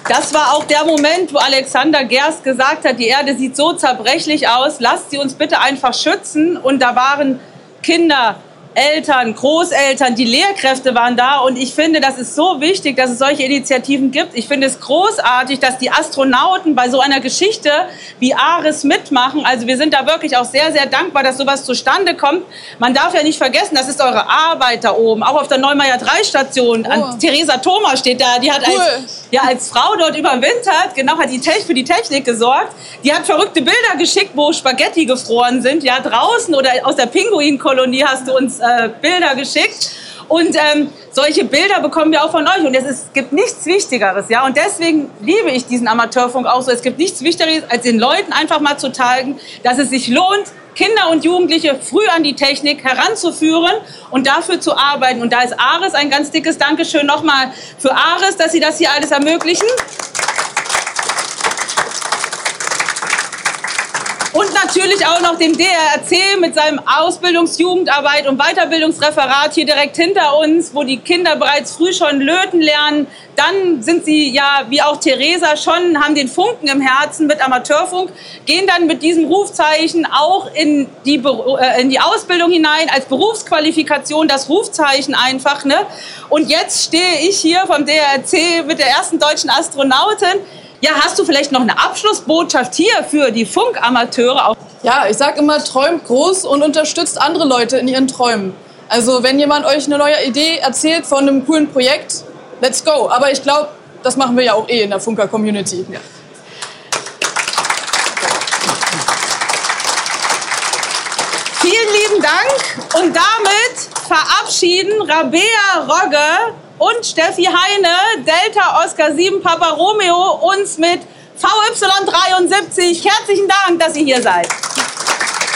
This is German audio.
Das war auch der Moment, wo Alexander Gerst gesagt hat, die Erde sieht so zerbrechlich aus, lasst sie uns bitte einfach schützen. Und da waren Kinder, Eltern, Großeltern, die Lehrkräfte waren da. Und ich finde, das ist so wichtig, dass es solche Initiativen gibt. Ich finde es großartig, dass die Astronauten bei so einer Geschichte wie Ares mitmachen. Also wir sind da wirklich auch sehr, sehr dankbar, dass sowas zustande kommt. Man darf ja nicht vergessen, das ist eure Arbeit da oben, auch auf der Neumeier 3 Station. Oh. Theresa Thoma steht da, die hat als Frau dort überwintert, genau, hat für die Technik gesorgt. Die hat verrückte Bilder geschickt, wo Spaghetti gefroren sind, ja, draußen oder aus der Pinguinkolonie hast du uns Bilder geschickt. Und solche Bilder bekommen wir auch von euch. Und es gibt nichts Wichtigeres. Ja? Und deswegen liebe ich diesen Amateurfunk auch so. Es gibt nichts Wichtigeres, als den Leuten einfach mal zu zeigen, dass es sich lohnt, Kinder und Jugendliche früh an die Technik heranzuführen und dafür zu arbeiten. Und da ist Ares ein ganz dickes Dankeschön nochmal für Ares, dass sie das hier alles ermöglichen. Und natürlich auch noch dem DRC mit seinem Ausbildungsjugendarbeit und Weiterbildungsreferat hier direkt hinter uns, wo die Kinder bereits früh schon löten lernen. Dann sind sie ja, wie auch Theresa schon, haben den Funken im Herzen mit Amateurfunk, gehen dann mit diesem Rufzeichen auch in die Ausbildung hinein, als Berufsqualifikation, das Rufzeichen einfach. Ne? Und jetzt stehe ich hier vom DRC mit der ersten deutschen Astronautin. Ja, hast du vielleicht noch eine Abschlussbotschaft hier für die Funkamateure? Ja, ich sage immer, träumt groß und unterstützt andere Leute in ihren Träumen. Also wenn jemand euch eine neue Idee erzählt von einem coolen Projekt, let's go. Aber ich glaube, das machen wir ja auch in der Funker-Community. Ja. Vielen lieben Dank und damit verabschieden Rabea Rogge und Steffi Heine, Delta Oscar 7 Papa Romeo, uns mit VY73. Herzlichen Dank, dass ihr hier seid.